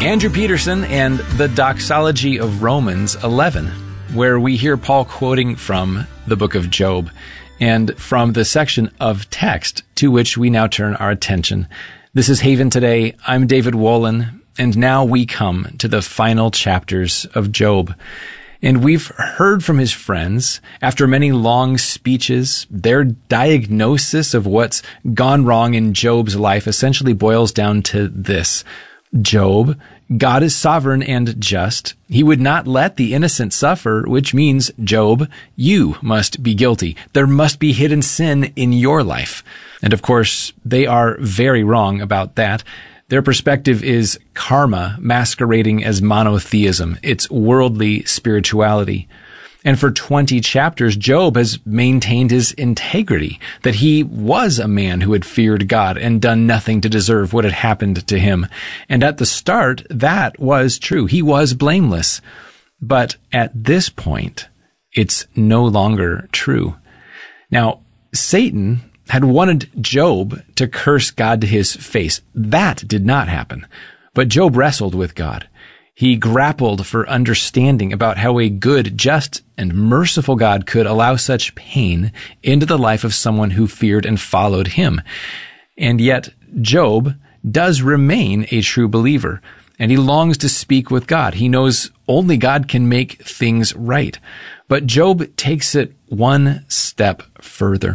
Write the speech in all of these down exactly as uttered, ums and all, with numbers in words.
Andrew Peterson and the Doxology of Romans eleven, where we hear Paul quoting from the book of Job and from the section of text to which we now turn our attention. This is Haven Today. I'm David Wolin, and now we come to the final chapters of Job. And we've heard from his friends, after many long speeches, their diagnosis of what's gone wrong in Job's life essentially boils down to this. Job, God is sovereign and just. He would not let the innocent suffer, which means, Job, you must be guilty. There must be hidden sin in your life. And of course, they are very wrong about that. Their perspective is karma masquerading as monotheism. It's worldly spirituality. And for twenty chapters, Job has maintained his integrity, that he was a man who had feared God and done nothing to deserve what had happened to him. And at the start, that was true. He was blameless. But at this point, it's no longer true. Now, Satan had wanted Job to curse God to his face. That did not happen. But Job wrestled with God. He grappled for understanding about how a good, just, and merciful God could allow such pain into the life of someone who feared and followed him. And yet, Job does remain a true believer, and he longs to speak with God. He knows only God can make things right. But Job takes it one step further.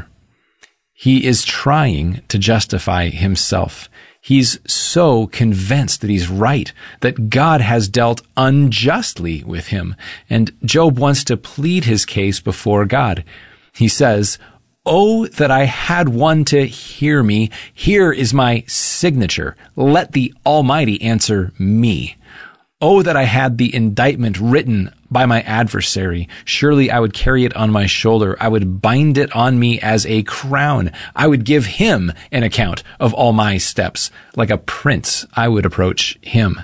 He is trying to justify himself. He's so convinced that he's right, that God has dealt unjustly with him, and Job wants to plead his case before God. He says, "Oh, that I had one to hear me. Here is my signature. Let the Almighty answer me. Oh, that I had the indictment written by my adversary. Surely I would carry it on my shoulder. I would bind it on me as a crown. I would give him an account of all my steps. Like a prince, I would approach him."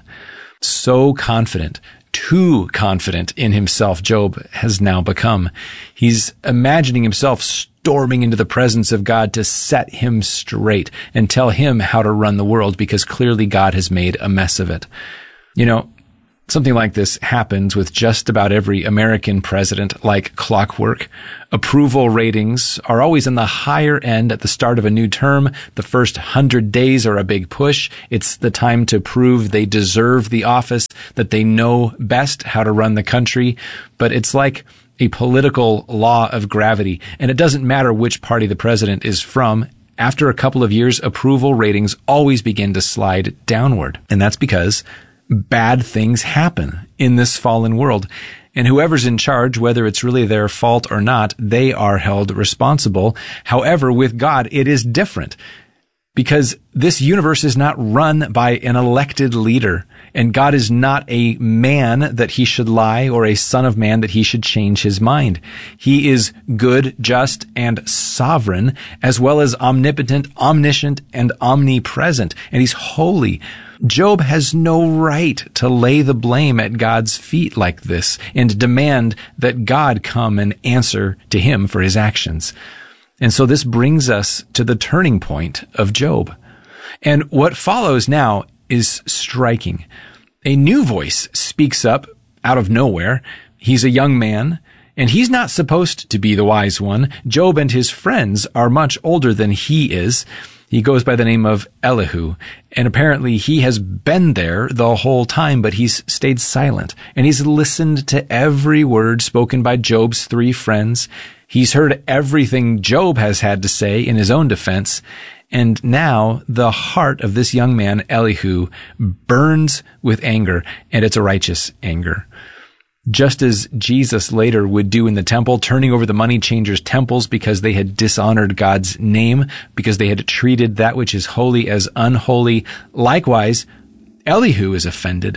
So confident, too confident in himself, Job has now become. He's imagining himself storming into the presence of God to set him straight and tell him how to run the world, because clearly God has made a mess of it. You know, something like this happens with just about every American president, like clockwork. Approval ratings are always in the higher end at the start of a new term. The first hundred days are a big push. It's the time to prove they deserve the office, that they know best how to run the country. But it's like a political law of gravity, and it doesn't matter which party the president is from. After a couple of years, approval ratings always begin to slide downward. And that's because bad things happen in this fallen world. And whoever's in charge, whether it's really their fault or not, they are held responsible. However, with God, it is different, because this universe is not run by an elected leader, and God is not a man that he should lie, or a son of man that he should change his mind. He is good, just, and sovereign, as well as omnipotent, omniscient, and omnipresent, and he's holy. Job has no right to lay the blame at God's feet like this and demand that God come and answer to him for his actions. And so this brings us to the turning point of Job. And what follows now is striking. A new voice speaks up out of nowhere. He's a young man, and he's not supposed to be the wise one. Job and his friends are much older than he is. He goes by the name of Elihu, and apparently he has been there the whole time, but he's stayed silent, and he's listened to every word spoken by Job's three friends. He's heard everything Job has had to say in his own defense, and now the heart of this young man, Elihu, burns with anger, and it's a righteous anger. Just as Jesus later would do in the temple, turning over the money changers' temples because they had dishonored God's name, because they had treated that which is holy as unholy. Likewise, Elihu is offended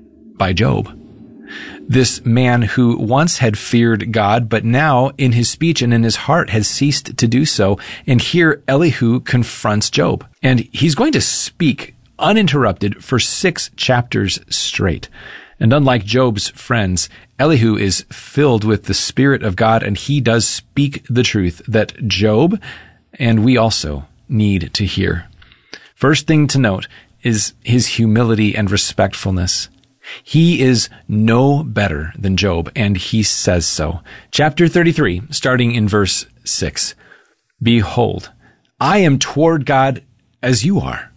by Job. This man who once had feared God, but now in his speech and in his heart has ceased to do so. And here Elihu confronts Job, and he's going to speak uninterrupted for six chapters straight. And unlike Job's friends, Elihu is filled with the Spirit of God, and he does speak the truth that Job and we also need to hear. First thing to note, is his humility and respectfulness. He is no better than Job, and he says so. Chapter thirty-three, starting in verse six. Behold, I am toward God as you are.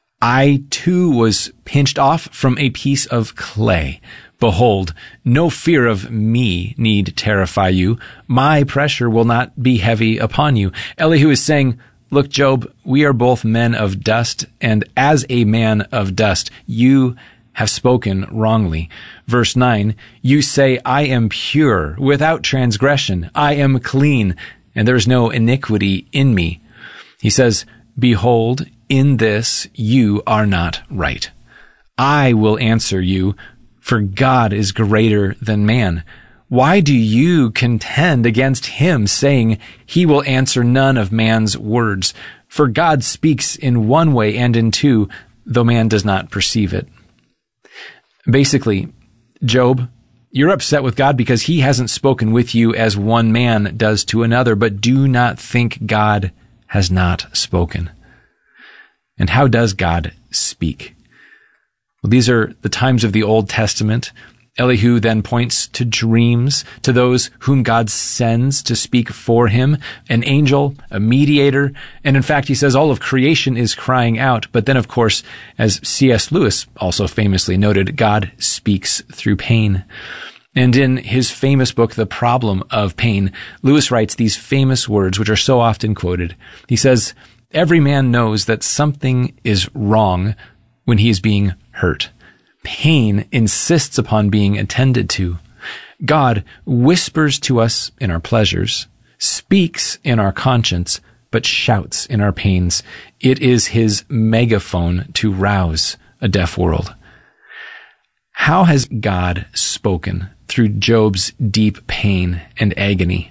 I too was pinched off from a piece of clay. Behold, no fear of me need terrify you. My pressure will not be heavy upon you. Elihu is saying, look, Job, we are both men of dust, and as a man of dust, you have spoken wrongly. Verse nine, you say, I am pure, without transgression. I am clean, and there is no iniquity in me. He says, behold, in this you are not right. I will answer you, for God is greater than man. Why do you contend against him, saying, he will answer none of man's words? For God speaks in one way and in two, though man does not perceive it. Basically, Job, you're upset with God because he hasn't spoken with you as one man does to another, but do not think God has not spoken. And how does God speak? Well, these are the times of the Old Testament. Elihu then points to dreams, to those whom God sends to speak for him, an angel, a mediator, and in fact, he says all of creation is crying out. But then, of course, as C S Lewis also famously noted, God speaks through pain. And in his famous book, The Problem of Pain, Lewis writes these famous words, which are so often quoted. He says, every man knows that something is wrong when he is being hurt. Pain insists upon being attended to. God whispers to us in our pleasures, speaks in our conscience, but shouts in our pains. It is his megaphone to rouse a deaf world. How has God spoken through Job's deep pain and agony?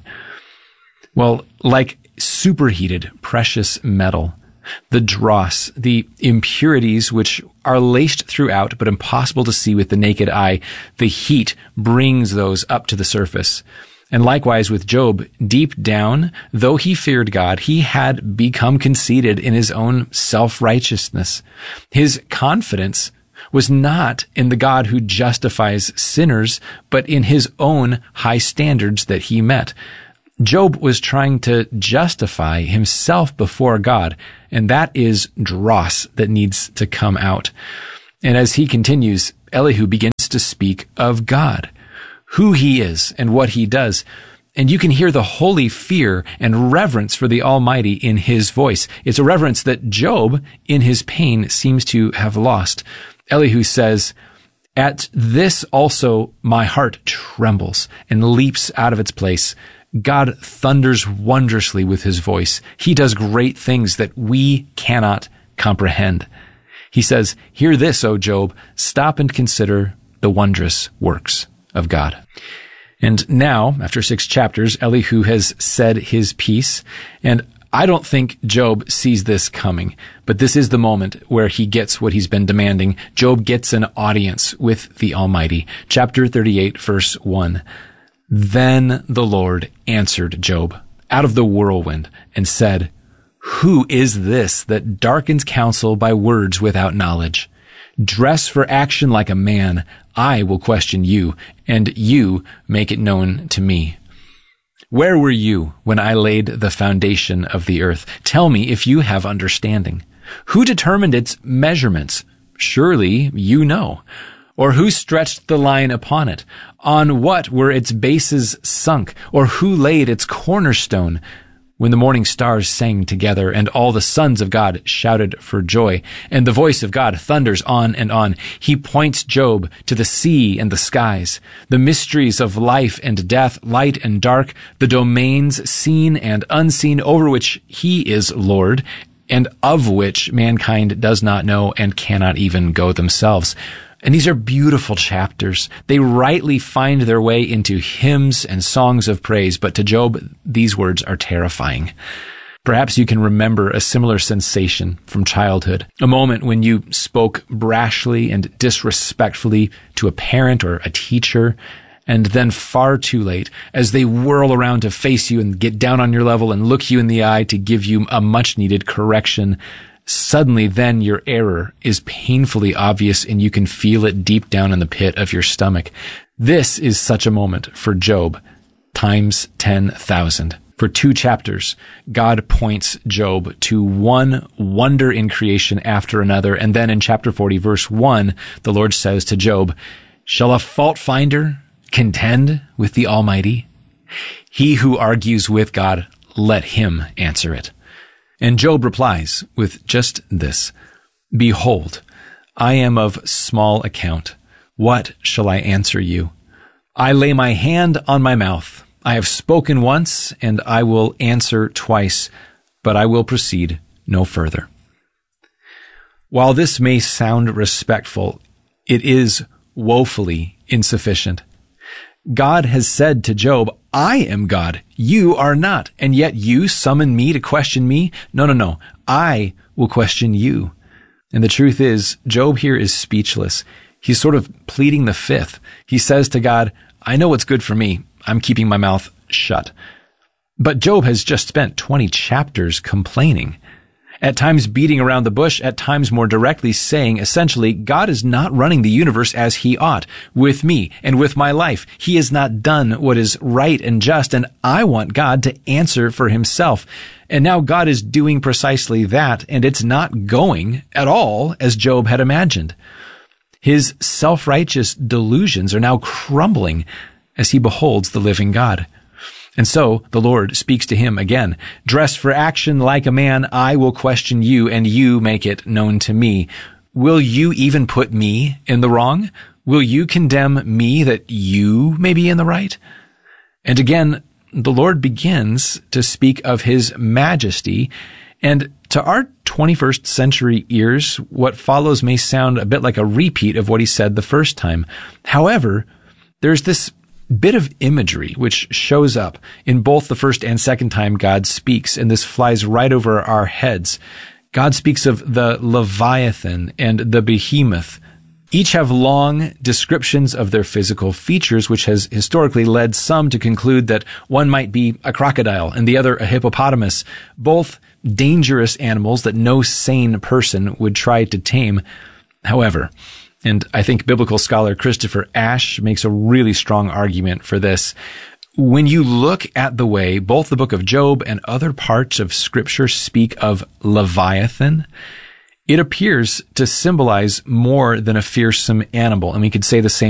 Well, like superheated precious metal, the dross, the impurities which are laced throughout but impossible to see with the naked eye, the heat brings those up to the surface. And likewise with Job, deep down, though he feared God, he had become conceited in his own self-righteousness. His confidence was not in the God who justifies sinners, but in his own high standards that he met. Job was trying to justify himself before God, and that is dross that needs to come out. And as he continues, Elihu begins to speak of God, who he is and what he does. And you can hear the holy fear and reverence for the Almighty in his voice. It's a reverence that Job, in his pain, seems to have lost. Elihu says, at this also my heart trembles and leaps out of its place. God thunders wondrously with his voice. He does great things that we cannot comprehend. He says, hear this, O Job, stop and consider the wondrous works of God. And now, after six chapters, Elihu has said his piece, and I don't think Job sees this coming, but this is the moment where he gets what he's been demanding. Job gets an audience with the Almighty. Chapter thirty-eight, verse one. Then the Lord answered Job out of the whirlwind and said, who is this that darkens counsel by words without knowledge? Dress for action like a man. I will question you, and you make it known to me. Where were you when I laid the foundation of the earth? Tell me if you have understanding. Who determined its measurements? Surely you know. Or who stretched the line upon it? On what were its bases sunk? Or who laid its cornerstone? When the morning stars sang together, and all the sons of God shouted for joy, and the voice of God thunders on and on, he points Job to the sea and the skies, the mysteries of life and death, light and dark, the domains seen and unseen, over which he is Lord, and of which mankind does not know and cannot even go themselves. And these are beautiful chapters. They rightly find their way into hymns and songs of praise, but to Job, these words are terrifying. Perhaps you can remember a similar sensation from childhood, a moment when you spoke brashly and disrespectfully to a parent or a teacher, and then far too late, as they whirl around to face you and get down on your level and look you in the eye to give you a much-needed correction, suddenly then your error is painfully obvious and you can feel it deep down in the pit of your stomach. This is such a moment for Job, times ten thousand. For two chapters, God points Job to one wonder in creation after another. And then in chapter forty, verse one, the Lord says to Job, "Shall a fault finder contend with the Almighty? He who argues with God, let him answer it." And Job replies with just this, "Behold, I am of small account. What shall I answer you? I lay my hand on my mouth. I have spoken once, and I will answer twice, but I will proceed no further." While this may sound respectful, it is woefully insufficient. God has said to Job, "I am God, you are not, and yet you summon me to question me? No, no, no, I will question you." And the truth is, Job here is speechless. He's sort of pleading the fifth. He says to God, "I know what's good for me. I'm keeping my mouth shut." But Job has just spent twenty chapters complaining, at times beating around the bush, at times more directly saying, essentially, God is not running the universe as he ought, with me and with my life. He has not done what is right and just, and I want God to answer for himself. And now God is doing precisely that, and it's not going at all as Job had imagined. His self-righteous delusions are now crumbling as he beholds the living God. And so the Lord speaks to him again. "Dress for action like a man, I will question you, and you make it known to me. Will you even put me in the wrong? Will you condemn me that you may be in the right?" And again, the Lord begins to speak of his majesty. And to our twenty-first century ears, what follows may sound a bit like a repeat of what he said the first time. However, there's this bit of imagery which shows up in both the first and second time God speaks, and this flies right over our heads. God speaks of the Leviathan and the Behemoth. Each have long descriptions of their physical features, which has historically led some to conclude that one might be a crocodile and the other a hippopotamus, both dangerous animals that no sane person would try to tame. However, and I think biblical scholar Christopher Ash makes a really strong argument for this, when you look at the way both the book of Job and other parts of Scripture speak of Leviathan, it appears to symbolize more than a fearsome animal. And we could say the same